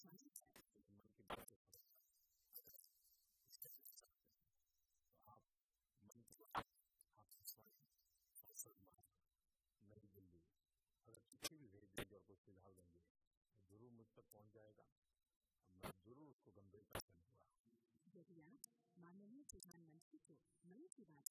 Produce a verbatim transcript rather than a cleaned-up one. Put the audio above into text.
समझना चाहते हैं, मन की बात को तो आप मन की बात आपसे स्वास्थ्य नई दिल्ली अगर चिट्ठी भी भेज देंगे और कुछ सुझाव देंगे तो जरूर मुझ तक पहुंच जाएगा और मैं जरूर उसको गंभीरता से लूंगा। यदि आप माननीय प्रधानमंत्री को मन की बात